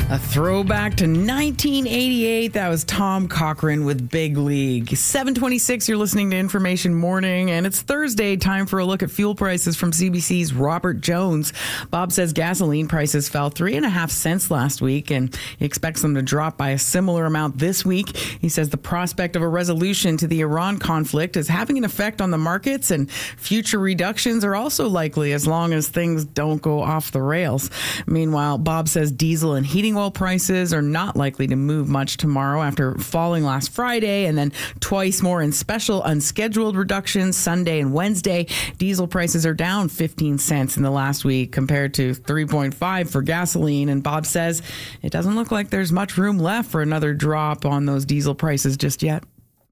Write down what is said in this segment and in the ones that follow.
A throwback to 1988. That was Tom Cochrane with Big League. 7:26, you're listening to Information Morning, and it's Thursday. Time for a look at fuel prices from CBC's Robert Jones. Bob says gasoline prices fell 3.5 cents last week, and he expects them to drop by a similar amount this week. He says the prospect of a resolution to the Iran conflict is having an effect on the markets, and future reductions are also likely as long as things don't go off the rails. Meanwhile, Bob says diesel and heating oil prices are not likely to move much tomorrow after falling last Friday and then twice more in special unscheduled reductions Sunday and Wednesday. Diesel prices are down 15 cents in the last week compared to 3.5 for gasoline. And Bob says it doesn't look like there's much room left for another drop on those diesel prices just yet.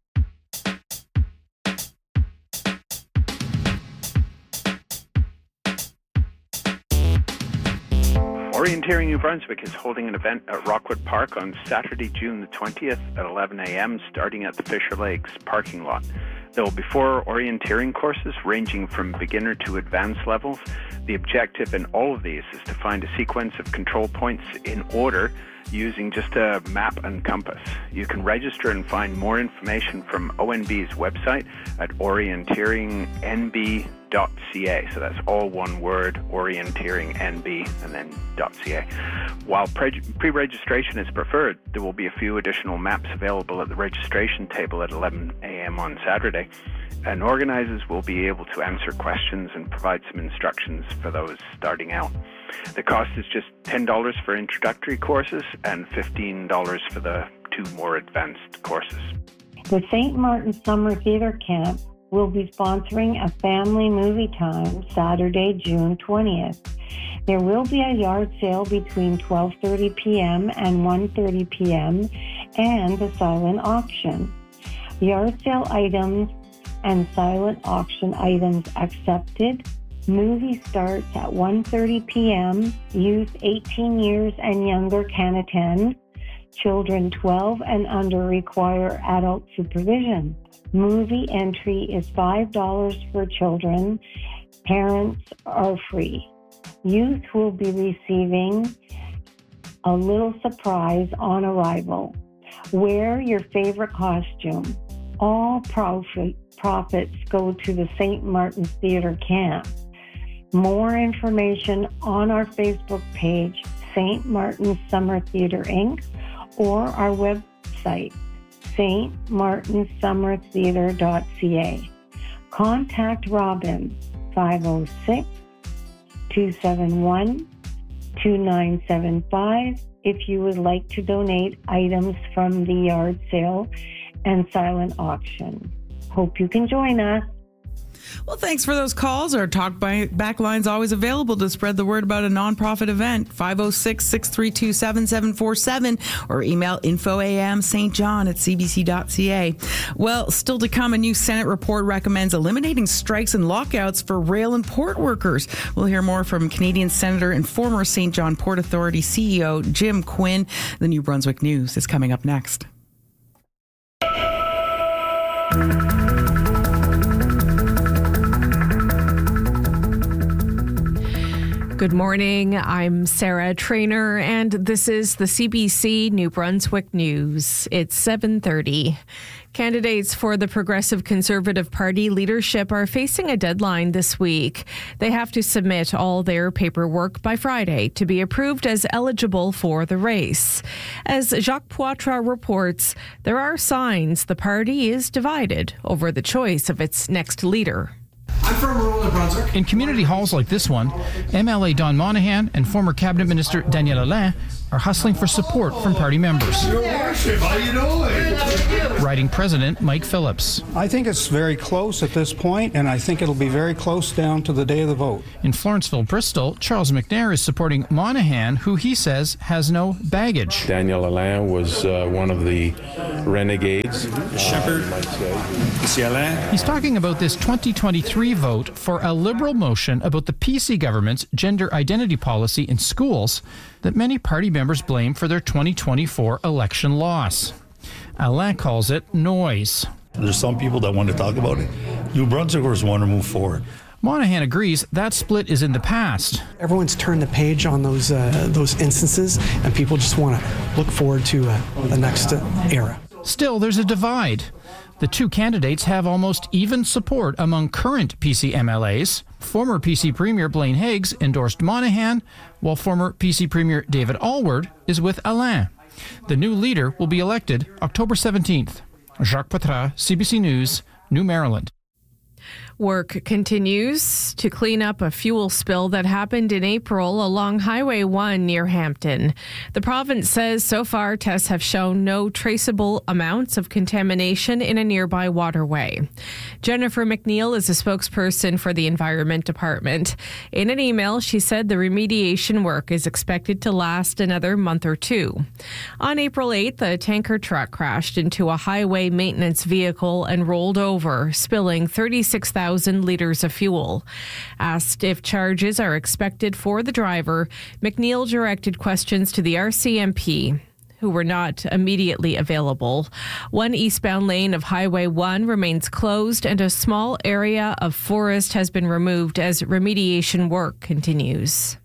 Orienteering New Brunswick is holding an event at Rockwood Park on Saturday, June the 20th at 11 a.m. starting at the Fisher Lakes parking lot. There will be 4 orienteering courses ranging from beginner to advanced levels. The objective in all of these is to find a sequence of control points in order using just a map and compass. You can register and find more information from ONB's website at orienteeringnb.ca. So that's all one word, orienteeringnb and then .ca. While pre-registration is preferred, there will be a few additional maps available at the registration table at 11 a.m. on Saturday. And organizers will be able to answer questions and provide some instructions for those starting out. The cost is just $10 for introductory courses and $15 for the 2 more advanced courses. The St. Martin Summer Theatre Camp will be sponsoring a family movie time Saturday, June 20th. There will be a yard sale between 12:30 p.m. and 1:30 p.m. and a silent auction. Yard sale items and silent auction items accepted. Movie starts at 1:30 p.m. Youth 18 years and younger can attend. Children 12 and under require adult supervision. Movie entry is $5 for children. Parents are free. Youth will be receiving a little surprise on arrival. Wear your favorite costume. All profits go to the St. Martin Theatre Camp. More information on our Facebook page, St. Martin Summer Theatre Inc., or our website, stmartinsummertheatre.ca. Contact Robin, 506-271-2975, if you would like to donate items from the yard sale and silent auction. Hope you can join us. Well, thanks for those calls. Our Talk Back line's always available to spread the word about a nonprofit event. 506-632-7747 or email infoamstjohn@cbc.ca. Well, still to come, a new Senate report recommends eliminating strikes and lockouts for rail and port workers. We'll hear more from Canadian Senator and former St. John Port Authority CEO Jim Quinn. The New Brunswick News is coming up next. Good morning. I'm Sarah Trainer, and this is the CBC New Brunswick News. It's 7:30. Candidates for the Progressive Conservative Party leadership are facing a deadline this week. They have to submit all their paperwork by Friday to be approved as eligible for the race. As Jacques Poitras reports, there are signs the party is divided over the choice of its next leader. I'm from rural New Brunswick. In community halls like this one, MLA Don Monahan and former Cabinet Minister Daniel Alain are hustling for support from party members. Your worship, how you doing? Riding President Mike Phillips. I think it's very close at this point, and I think it'll be very close down to the day of the vote. In Florenceville, Bristol, Charles McNair is supporting Monahan, who he says has no baggage. Daniel Alain was one of the renegades. Shepherd. He's talking about this 2023 vote for a Liberal motion about the PC government's gender identity policy in schools that many party members blame for their 2024 election loss. Alain calls it noise. There's some people that want to talk about it. New Brunswickers want to move forward. Monahan agrees that split is in the past. Everyone's turned the page on those instances, and people just want to look forward to the next era. Still, there's a divide. The two candidates have almost even support among current PC MLAs. Former PC Premier Blaine Higgs endorsed Monahan, while former PC Premier David Alward is with Alain. The new leader will be elected October 17th. Jacques Patras, CBC News, New Maryland. Work continues to clean up a fuel spill that happened in April along Highway 1 near Hampton. The province says so far tests have shown no traceable amounts of contamination in a nearby waterway. Jennifer McNeil is a spokesperson for the Environment Department. In an email, she said the remediation work is expected to last another month or two. On April 8th, a tanker truck crashed into a highway maintenance vehicle and rolled over, spilling 36,000 liters of fuel. Asked if charges are expected for the driver, McNeil directed questions to the RCMP, who were not immediately available. One eastbound lane of Highway 1 remains closed, and a small area of forest has been removed as remediation work continues.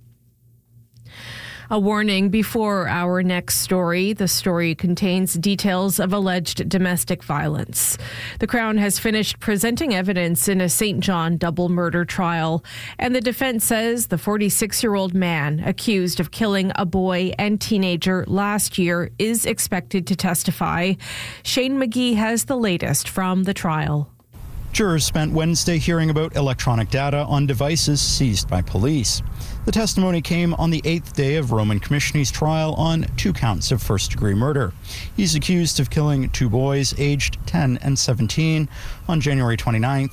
A warning before our next story. The story contains details of alleged domestic violence. The Crown has finished presenting evidence in a St. John double murder trial, and the defense says the 46-year-old man accused of killing a boy and teenager last year is expected to testify. Shane McGee has the latest from the trial. Jurors spent Wednesday hearing about electronic data on devices seized by police. The testimony came on the 8th day of Roman Commissioner's trial on 2 counts of first-degree murder. He's accused of killing 2 boys aged 10 and 17 on January 29,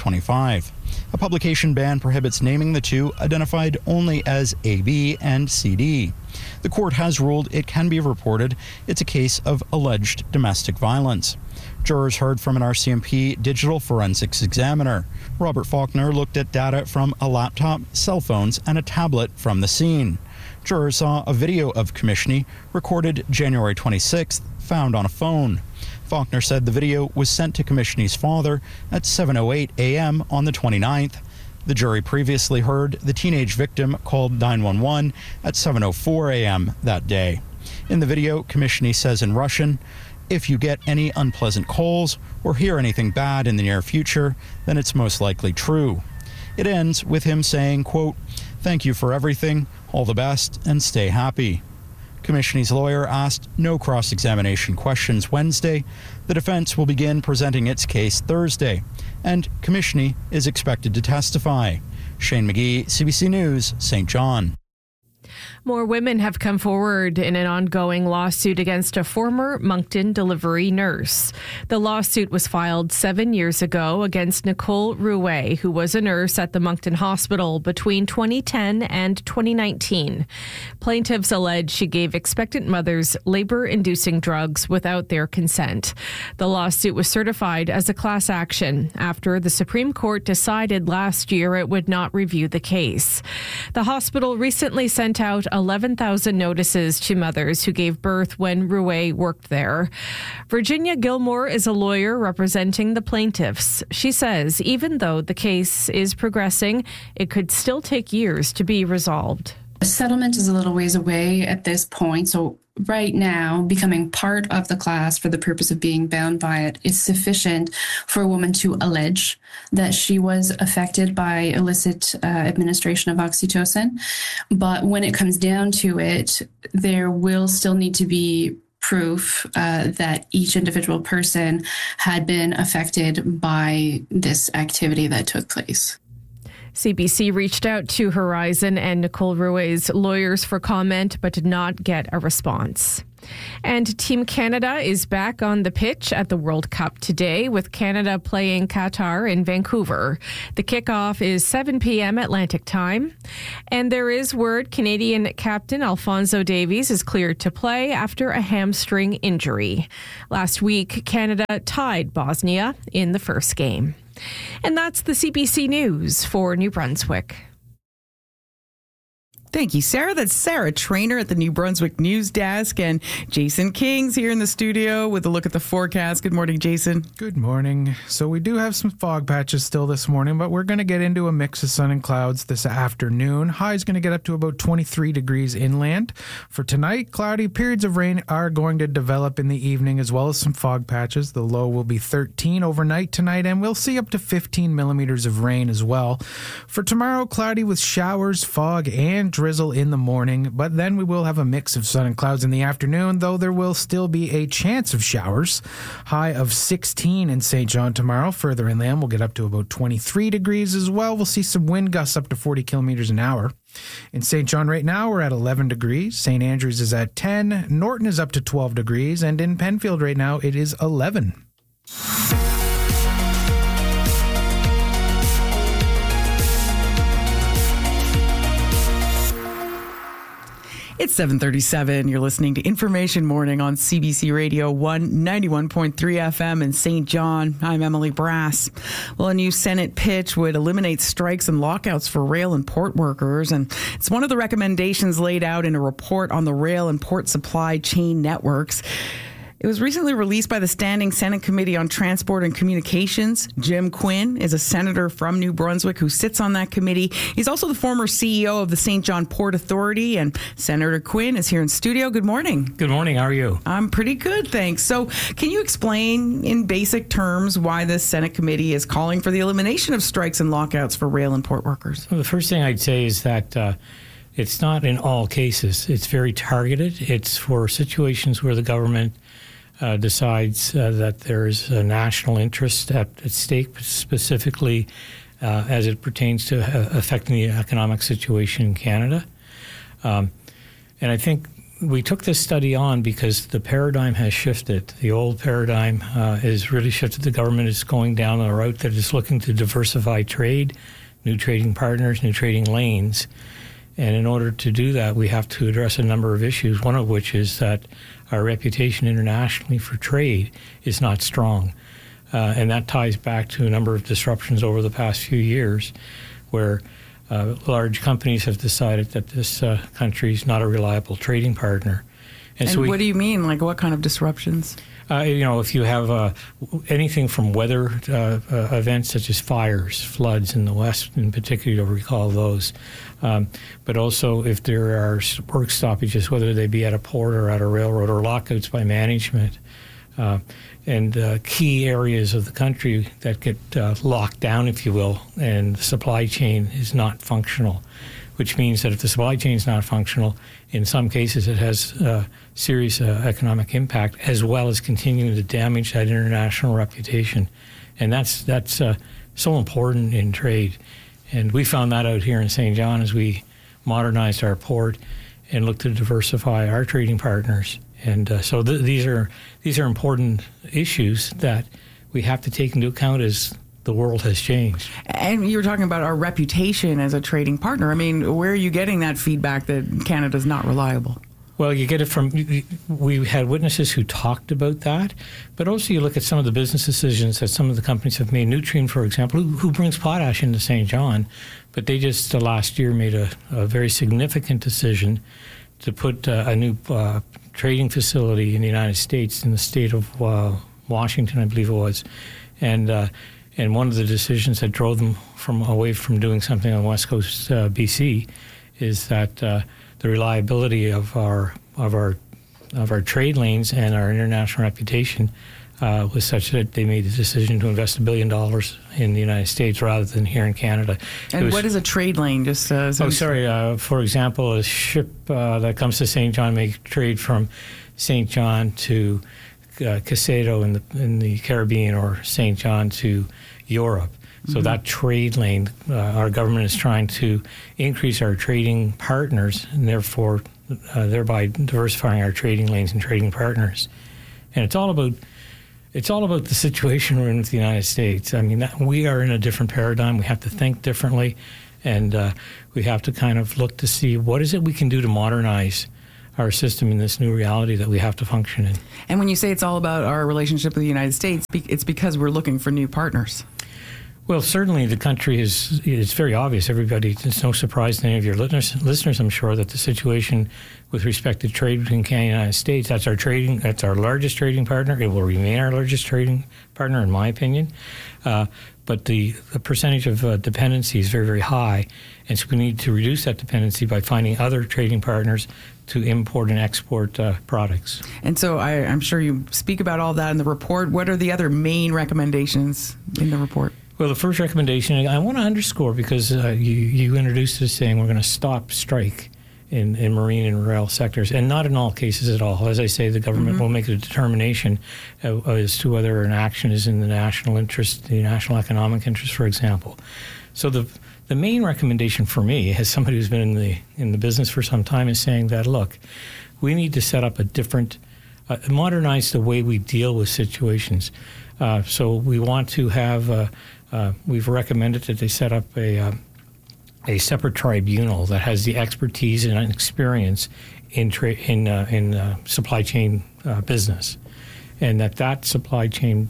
2025. A publication ban prohibits naming the 2, identified only as AB and CD. The court has ruled it can be reported it's a case of alleged domestic violence. Jurors heard from an RCMP digital forensics examiner. Robert Faulkner looked at data from a laptop, cell phones, and a tablet from the scene. Jurors saw a video of Commissioner recorded January 26th, found on a phone. Faulkner said the video was sent to Commissioner's father at 7:08 a.m. on the 29th. The jury previously heard the teenage victim called 911 at 7:04 a.m. that day. In the video, Commissioner says in Russian, "If you get any unpleasant calls or hear anything bad in the near future, then it's most likely true." It ends with him saying, quote, "Thank you for everything, all the best, and stay happy." Commissioner's lawyer asked no cross-examination questions Wednesday. The defense will begin presenting its case Thursday, and Commissioner is expected to testify. Shane McGee, CBC News, St. John. More women have come forward in an ongoing lawsuit against a former Moncton delivery nurse. The lawsuit was filed 7 years ago against Nicole Rouet, who was a nurse at the Moncton Hospital between 2010 and 2019. Plaintiffs allege she gave expectant mothers labor-inducing drugs without their consent. The lawsuit was certified as a class action after the Supreme Court decided last year it would not review the case. The hospital recently sent out 11,000 notices to mothers who gave birth when Rouet worked there. Virginia Gilmore is a lawyer representing the plaintiffs. She says even though the case is progressing, it could still take years to be resolved. A settlement is a little ways away at this point, so right now, becoming part of the class for the purpose of being bound by it is sufficient for a woman to allege that she was affected by illicit administration of oxytocin. But when it comes down to it, there will still need to be proof that each individual person had been affected by this activity that took place. CBC reached out to Horizon and Nicole Rouet's lawyers for comment, but did not get a response. And Team Canada is back on the pitch at the World Cup today, with Canada playing Qatar in Vancouver. The kickoff is 7 p.m. Atlantic time. And there is word Canadian captain Alphonso Davies is cleared to play after a hamstring injury. Last week, Canada tied Bosnia in the first game. And that's the CBC News for New Brunswick. Thank you, Sarah. That's Sarah Trainer at the New Brunswick News Desk. And Jason King's here in the studio with a look at the forecast. Good morning, Jason. Good morning. So we do have some fog patches still this morning, but we're going to get into a mix of sun and clouds this afternoon. High is going to get up to about 23 degrees inland. For tonight, cloudy periods of rain are going to develop in the evening, as well as some fog patches. The low will be 13 overnight tonight, and we'll see up to 15 millimeters of rain as well. For tomorrow, cloudy with showers, fog, and drizzle in the morning, but then we will have a mix of sun and clouds in the afternoon, though there will still be a chance of showers. High of 16 in St. John tomorrow. Further inland, we'll get up to about 23 degrees as well. We'll see some wind gusts up to 40 kilometers an hour. In St. John right now, we're at 11 degrees. St. Andrews is at 10. Norton is up to 12 degrees. And in Penfield right now, it is 11. It's 7:37. You're listening to Information Morning on CBC Radio 191.3 FM in St. John. I'm Emily Brass. Well, a new Senate pitch would eliminate strikes and lockouts for rail and port workers, and it's one of the recommendations laid out in a report on the rail and port supply chain networks. It was recently released by the Standing Senate Committee on Transport and Communications. Jim Quinn is a senator from New Brunswick who sits on that committee. He's also the former CEO of the St. John Port Authority, and Senator Quinn is here in studio. Good morning. Good morning. How are you? I'm pretty good, thanks. So can you explain in basic terms why this Senate committee is calling for the elimination of strikes and lockouts for rail and port workers? Well, the first thing I'd say is that it's not in all cases. It's very targeted. It's for situations where the government decides that there is a national interest at stake, specifically as it pertains to affecting the economic situation in Canada. And I think we took this study on because the paradigm has shifted. The old paradigm is really shifted. The government is going down a route that is looking to diversify trade, new trading partners, new trading lanes. And in order to do that, we have to address a number of issues, one of which is that our reputation internationally for trade is not strong. And that ties back to a number of disruptions over the past few years where large companies have decided that this country is not a reliable trading partner. And so what do you mean? Like what kind of disruptions? If you have anything from weather events such as fires, floods in the West in particular, you'll recall those. But also if there are work stoppages, whether they be at a port or at a railroad, or lockouts by management, and key areas of the country that get locked down, if you will, and the supply chain is not functional, which means that if the supply chain is not functional, in some cases it has serious economic impact, as well as continuing to damage that international reputation. And that's so important in trade. And we found that out here in St. John as we modernized our port and looked to diversify our trading partners. And so these are important issues that we have to take into account as the world has changed. And you were talking about our reputation as a trading partner. I mean, where are you getting that feedback that Canada's not reliable? Well, you get it from, we had witnesses who talked about that, but also you look at some of the business decisions that some of the companies have made. Nutrien, for example, who brings potash into St. John, but they just last year made a very significant decision to put a new trading facility in the United States, in the state of Washington, I believe it was. And one of the decisions that drove them away from doing something on West Coast BC is that the reliability of our trade lanes and our international reputation was such that they made the decision to invest $1 billion in the United States rather than here in Canada. And what is a trade lane? Just for example, a ship that comes to St. John may trade from St. John to Caicedo in the Caribbean, or St. John to Europe. So that trade lane, our government is trying to increase our trading partners and therefore thereby diversifying our trading lanes and trading partners. And it's all about the situation we're in with the United States. I mean, we are in a different paradigm. We have to think differently, and we have to kind of look to see what is it we can do to modernize our system in this new reality that we have to function in. And when you say it's all about our relationship with the United States, it's because we're looking for new partners. Well, certainly the country it's very obvious. Everybody, it's no surprise to any of your listeners, I'm sure, that the situation with respect to trade between Canada and the United States, that's our largest trading partner. It will remain our largest trading partner, in my opinion. But the percentage of dependency is very, very high. And so we need to reduce that dependency by finding other trading partners to import and export products. And so I'm sure you speak about all that in the report. What are the other main recommendations in the report? Well, the first recommendation I want to underscore, because you introduced it as saying we're going to stop strike in marine and rail sectors, and not in all cases at all. As I say, the government will make a determination as to whether an action is in the national interest, the national economic interest, for example. So the main recommendation for me, as somebody who's been in the business for some time, is saying that, look, we need to set up a different, modernize the way we deal with situations. So we want to have, we've recommended that they set up a separate tribunal that has the expertise and experience in supply chain business, and that supply chain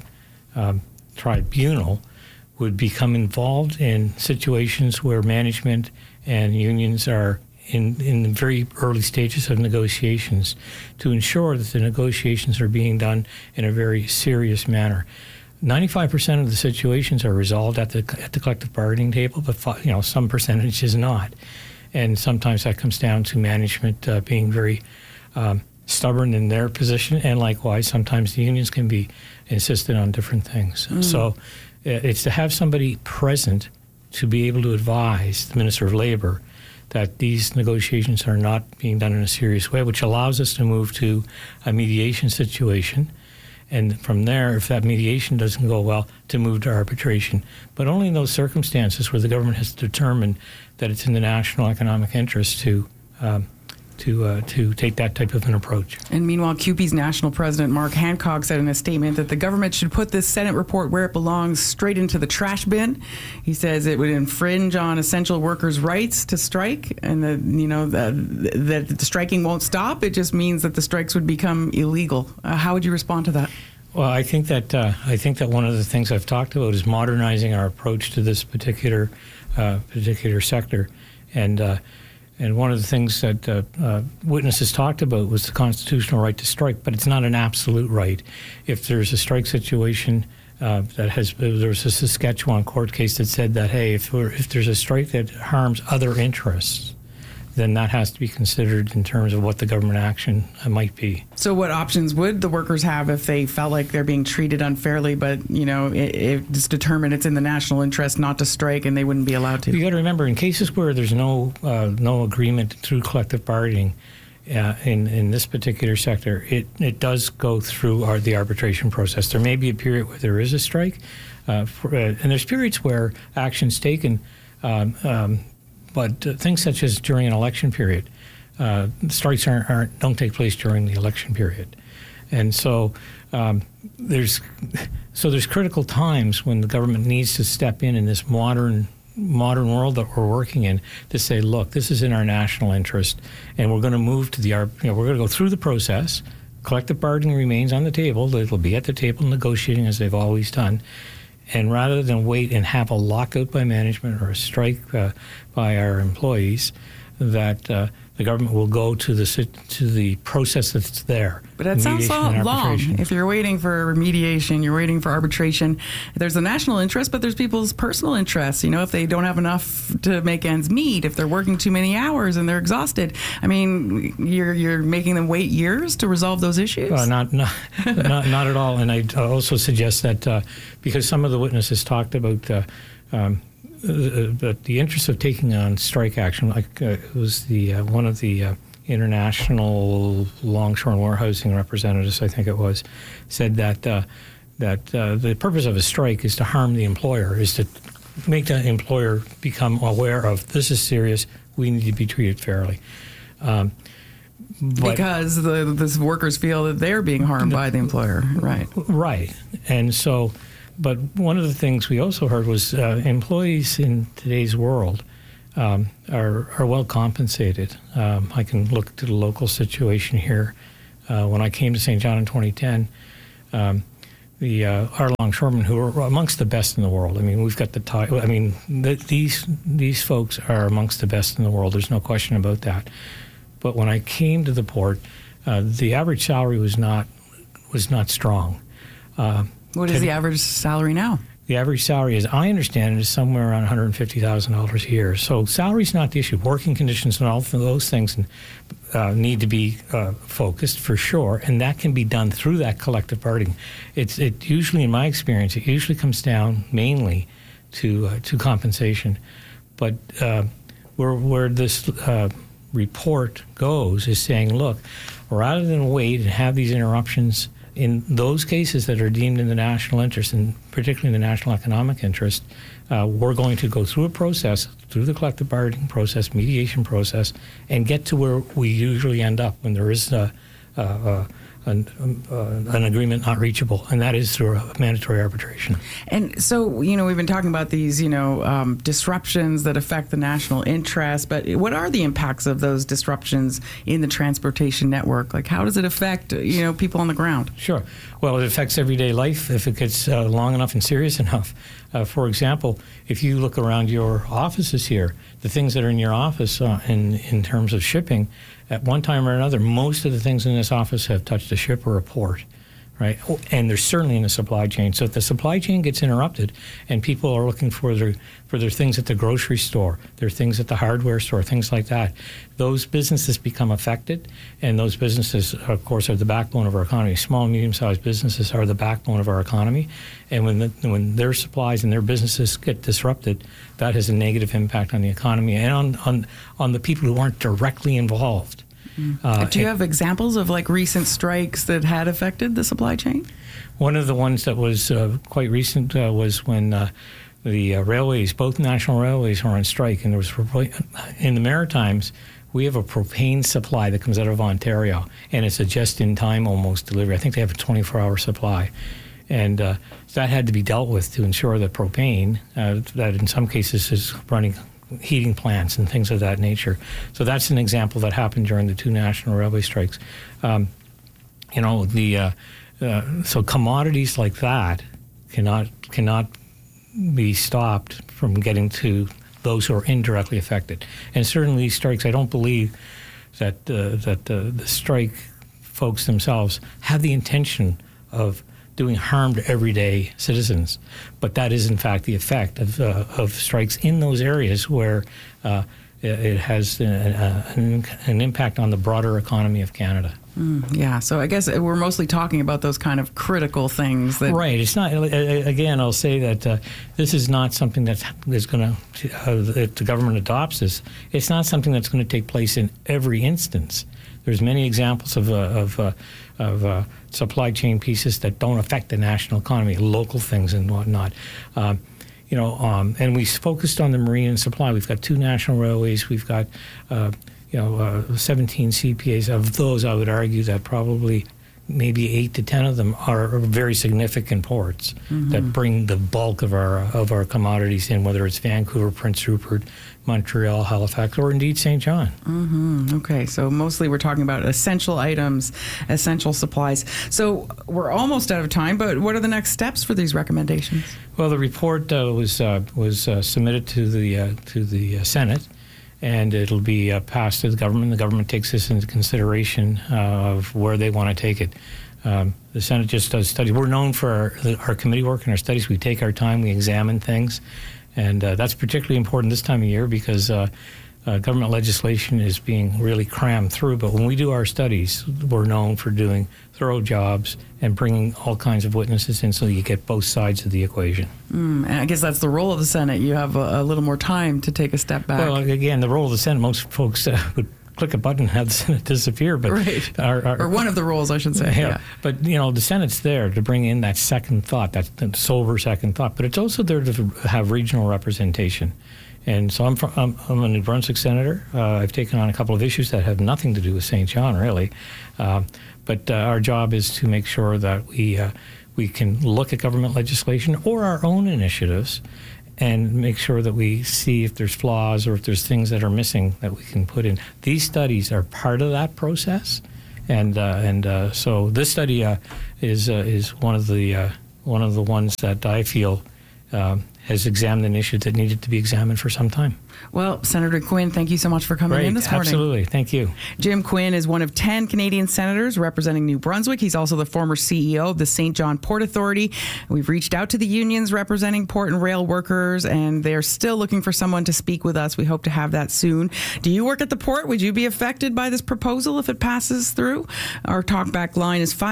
tribunal would become involved in situations where management and unions are in the very early stages of negotiations, to ensure that the negotiations are being done in a very serious manner. 95% of the situations are resolved at the collective bargaining table, but some percentage is not, and sometimes that comes down to management being very stubborn in their position, and likewise sometimes the unions can be insistent on different things. So it's to have somebody present to be able to advise the Minister of Labour that these negotiations are not being done in a serious way, which allows us to move to a mediation situation. And from there, if that mediation doesn't go well, to move to arbitration. But only in those circumstances where the government has determined that it's in the national economic interest to take that type of an approach. And meanwhile, CUPE's national president, Mark Hancock, said in a statement that the government should put this Senate report where it belongs, straight into the trash bin. He says it would infringe on essential workers' rights to strike, and that the striking won't stop. It just means that the strikes would become illegal. How would you respond to that? Well, I think that one of the things I've talked about is modernizing our approach to this particular sector, and one of the things that witnesses talked about was the constitutional right to strike, but it's not an absolute right. If there's a strike situation there was a Saskatchewan court case that said that, hey, if there's a strike that harms other interests, then that has to be considered in terms of what the government action might be. So what options would the workers have if they felt like they're being treated unfairly, but, it's determined it's in the national interest not to strike and they wouldn't be allowed to? You got to remember, in cases where there's no agreement through collective bargaining in this particular sector, it does go through the arbitration process. There may be a period where there is a strike, and there's periods where action's taken, but things such as during an election period, strikes don't take place during the election period, and so there's critical times when the government needs to step in this modern world that we're working in to say, look, this is in our national interest, and we're going to move to we're going to go through the process. Collective bargaining remains on the table; they'll be at the table negotiating as they've always done. And rather than wait and have a lockout by management or a strike by our employees, that the government will go to the process that's there. But that sounds long. If you're waiting for mediation, you're waiting for arbitration. There's a national interest, but there's people's personal interests. If they don't have enough to make ends meet, if they're working too many hours and they're exhausted, I mean, you're making them wait years to resolve those issues? Not at all. And I also suggest that because some of the witnesses talked about the interest of taking on strike action, like it was one of the international longshore and warehousing representatives, I think it was, said that the purpose of a strike is to harm the employer, is to make the employer become aware of, this is serious, we need to be treated fairly. Because the workers feel that they're being harmed by the employer, right? Right. And so, but one of the things we also heard was employees in today's world are well compensated. I can look to the local situation here. When I came to St. John in 2010, our longshoremen, who are amongst the best in the world. I mean, we've got these folks are amongst the best in the world. There's no question about that. But when I came to the port, the average salary was not strong. What is the average salary now? The average salary, as I understand it, is somewhere around $150,000 a year. So salary's not the issue. Working conditions and all of those things need to be focused for sure, and that can be done through that collective bargaining. It usually, in my experience, it usually comes down mainly to compensation. But where this report goes is saying, look, rather than wait and have these interruptions in those cases that are deemed in the national interest, and particularly in the national economic interest, we're going to go through a process, through the collective bargaining process, mediation process, and get to where we usually end up when there is an agreement not reachable, and that is through a mandatory arbitration. And so, we've been talking about these, disruptions that affect the national interest, but what are the impacts of those disruptions in the transportation network? Like, how does it affect, people on the ground? Sure. Well, it affects everyday life if it gets long enough and serious enough. For example, if you look around your offices here, the things that are in your office in terms of shipping, at one time or another, most of the things in this office have touched a ship or a port, right? And they're certainly in the supply chain. So if the supply chain gets interrupted and people are looking for their things at the grocery store, their things at the hardware store, things like that, those businesses become affected. And those businesses, of course, are the backbone of our economy. Small and medium-sized businesses are the backbone of our economy. And when their supplies and their businesses get disrupted, that has a negative impact on the economy and on the people who aren't directly involved. Do you have examples of recent strikes that had affected the supply chain? One of the ones that was quite recent was when the railways, both national railways, were on strike, and there was in the Maritimes. We have a propane supply that comes out of Ontario, and it's a just-in-time almost delivery. I think they have a 24-hour supply. And that had to be dealt with to ensure that propane, that in some cases is running heating plants and things of that nature. So that's an example that happened during the two national railway strikes. So commodities like that cannot be stopped from getting to those who are indirectly affected. And certainly these strikes, I don't believe that the strike folks themselves have the intention of doing harm to everyday citizens, but that is in fact the effect of strikes in those areas where it has an impact on the broader economy of Canada. Yeah, so I guess we're mostly talking about those kind of critical things. Right. It's not. Again, I'll say that this is not something that's going to. If the government adopts this, it's not something that's going to take place in every instance. There's many examples of supply chain pieces that don't affect the national economy, local things and whatnot. And we focused on the marine supply. We've got two national railways. We've got 17 CPAs. Of those, I would argue that probably maybe 8 to 10 of them are very significant ports that bring the bulk of our commodities in, whether it's Vancouver, Prince Rupert, Montreal, Halifax, or indeed St. John. Okay, so mostly we're talking about essential items, essential supplies. So we're almost out of time, but what are the next steps for these recommendations? Well, the report was submitted to the Senate, and it'll be passed to the government. The government takes this into consideration of where they want to take it. The Senate just does studies. We're known for our committee work and our studies. We take our time, we examine things, and that's particularly important this time of year because government legislation is being really crammed through. But when we do our studies, we're known for doing thorough jobs and bringing all kinds of witnesses in so you get both sides of the equation. And I guess that's the role of the Senate. You have a little more time to take a step back. Well, again, the role of the Senate, most folks would click a button and have the Senate disappear. But right. Or one of the roles, I should say. Yeah. But, the Senate's there to bring in that second thought, that sober second thought. But it's also there to have regional representation. And so I'm a New Brunswick senator. I've taken on a couple of issues that have nothing to do with St. John, really. But our job is to make sure that we can look at government legislation or our own initiatives and make sure that we see if there's flaws or if there's things that are missing that we can put in. These studies are part of that process. And so this study is one of the one of the ones that I feel has examined an issue that needed to be examined for some time. Well, Senator Quinn, thank you so much for coming in this morning. Absolutely. Thank you. Jim Quinn is one of 10 Canadian senators representing New Brunswick. He's also the former CEO of the St. John Port Authority. We've reached out to the unions representing port and rail workers, and they're still looking for someone to speak with us. We hope to have that soon. Do you work at the port? Would you be affected by this proposal if it passes through? Our talkback line is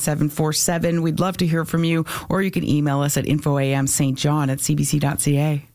506-632-7747. We'd love to hear from you, or you can email us at infoamstjohn@cbc.ca.